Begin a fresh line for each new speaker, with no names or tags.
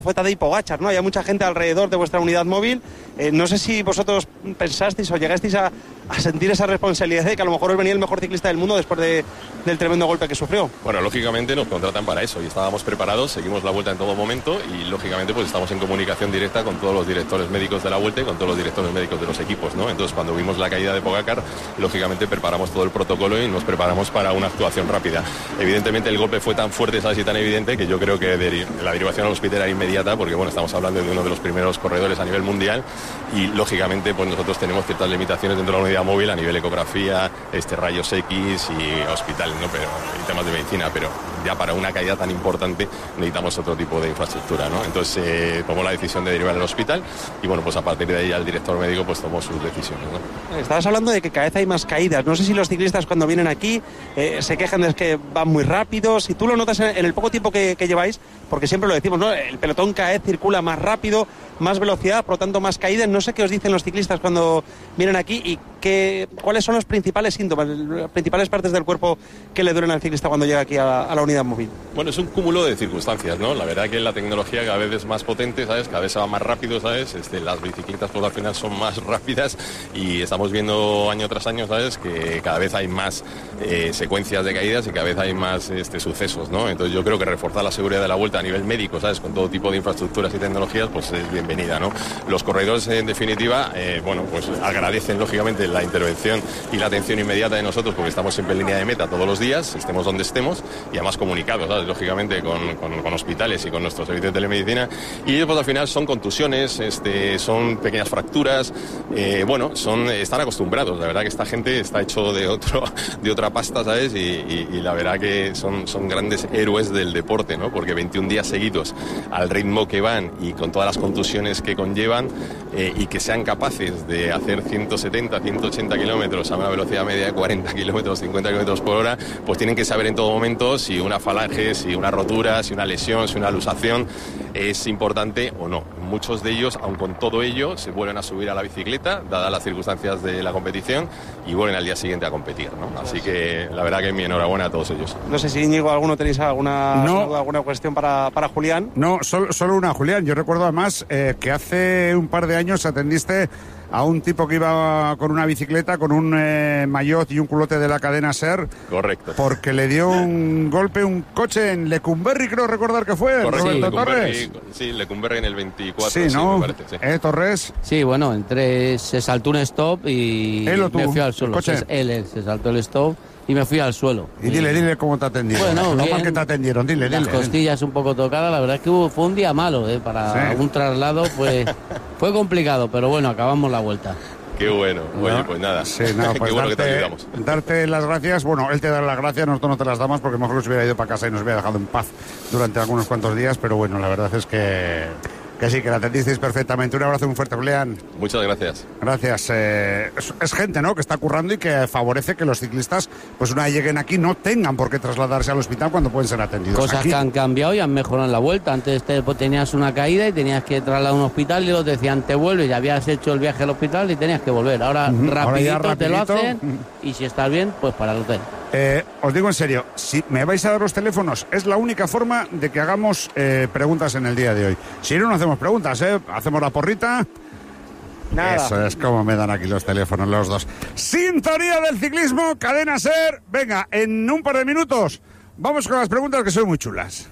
fue Tadej Pogačar, ¿no? Había mucha gente alrededor de vuestra unidad móvil. No sé si vosotros pensasteis o llegasteis a sentir esa responsabilidad de que a lo mejor os venía el mejor ciclista del mundo después del tremendo golpe que sufrió.
Bueno, lógicamente nos contratan para eso y estábamos preparados, seguimos la Vuelta en todo momento y lógicamente pues estamos en comunicación directa con todos los directores médicos de la Vuelta y con todos los directores médicos de los equipos, ¿no? Entonces cuando vimos la caída de Pogačar, lógicamente preparamos todo el protocolo y nos preparamos para una actuación rápida. Evidentemente el golpe fue tan fuerte, ¿sabes? Y tan evidente que yo creo que la derivación al hospital era inmediata porque bueno, estamos hablando de uno de los primeros corredores a nivel mundial y lógicamente pues nosotros tenemos ciertas limitaciones dentro de la unidad móvil a nivel ecografía, rayos X y hospital, ¿no? Pero y temas de medicina, pero ya para una caída tan importante necesitamos otro tipo de infraestructura, ¿no? Entonces tomó la decisión de derivar al hospital y bueno, pues a partir de ahí el director médico pues tomó sus decisiones, ¿no?
Estabas hablando de que cada vez hay más caídas. No sé si los ciclistas cuando vienen aquí se quejan de que van muy rápidos. Si tú lo notas en el poco tiempo que lleváis, porque siempre lo decimos, ¿no? El pelotón cada vez circula más rápido, más velocidad, por lo tanto más caídas. No sé qué os dicen los ciclistas cuando vienen aquí y cuáles son los principales síntomas, las principales partes del cuerpo que le duelen al ciclista cuando llega aquí a la unidad móvil.
Bueno, es un cúmulo de circunstancias, ¿no? La verdad que la tecnología cada vez es más potente, ¿sabes? Cada vez se va más rápido, ¿sabes? Las bicicletas pues al final son más rápidas y estamos viendo año tras año, ¿sabes? Que cada vez hay más secuencias de caídas y cada vez hay más sucesos, ¿no? Entonces yo creo que reforzar la seguridad de la Vuelta a nivel médico, ¿sabes? Con todo tipo de infraestructuras y tecnologías, pues es bienvenida, ¿no? Los corredores, en definitiva, bueno, pues agradecen lógicamente la intervención y la atención inmediata de nosotros porque estamos siempre en línea de meta todos los días, estemos donde estemos y además comunicados, ¿sabes? Lógicamente con hospitales y con nuestros servicios de telemedicina y ellos pues al final son contusiones, son pequeñas fracturas, bueno, están acostumbrados, la verdad que esta gente está hecho de otra pasta, ¿sabes? Y la verdad que son grandes héroes del deporte, ¿no? Porque 21 días seguidos al ritmo que van y con todas las contusiones que conllevan y que sean capaces de hacer 170, 180 kilómetros a una velocidad media de 40 kilómetros, 50 kilómetros por hora, pues tienen que saber en todo momento si una falange, si una rotura, si una lesión, si una luxación es importante o no. Muchos de ellos, aun con todo ello, se vuelven a subir a la bicicleta, dadas las circunstancias de la competición, y vuelven al día siguiente a competir, ¿no? Así que la verdad que mi enhorabuena a todos ellos.
No sé si, Íñigo, tenéis alguna cuestión para Julián.
No, solo una, Julián. Yo recuerdo además que hace un par de años atendiste a un tipo que iba con una bicicleta, con un maillot y un culote de la cadena SER.
Correcto.
Porque le dio un golpe un coche en Lecumberri, creo recordar que fue.
Correcto,
Roberto Torres.
Sí, Lecumberri en el 24.
Sí, ¿no?
Me parece, sí.
Torres.
Sí, bueno, se saltó un stop y me fui al suelo. Él se saltó el stop y me fui al suelo.
Y dile cómo te atendieron.
Bueno,
no mal que te atendieron, dile.
Las costillas un poco tocadas, la verdad es que fue un día malo, para un traslado, pues fue complicado, pero bueno, acabamos la vuelta.
Qué bueno. Oye, pues nada.
Sí, pues
qué bueno que te ayudamos.
Darte las gracias. Bueno, él te da las gracias, nosotros no te las damos porque mejor que se hubiera ido para casa y nos hubiera dejado en paz durante algunos cuantos días, pero bueno, la verdad es que sí, que la atendisteis perfectamente. Un abrazo muy fuerte, Julián.
Muchas gracias.
Gracias. Es gente, ¿no?, que está currando y que favorece que los ciclistas, pues una vez lleguen aquí, no tengan por qué trasladarse al hospital cuando pueden ser atendidos
Cosas
aquí.
Que han cambiado y han mejorado en la vuelta. Antes tenías una caída y tenías que trasladar a un hospital y los decían, te vuelves, ya habías hecho el viaje al hospital y tenías que volver. Ahora, rapidito te lo hacen y si estás bien, pues para el hotel.
Os digo en serio, si me vais a dar los teléfonos, es la única forma de que hagamos preguntas en el día de hoy. Si no hacemos preguntas, hacemos la porrita.
Nada.
Eso es como me dan aquí los teléfonos los dos. Sintonía del ciclismo, Cadena SER. Venga, en un par de minutos vamos con las preguntas que son muy chulas.